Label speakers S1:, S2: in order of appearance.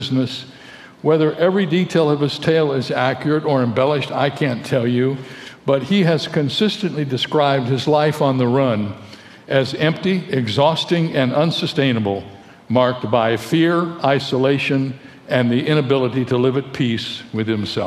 S1: business. Whether every detail of his tale is accurate or embellished, I can't tell you, but he has consistently described his life on the run as empty, exhausting, and unsustainable, marked by fear, isolation, and the inability to live at peace with himself.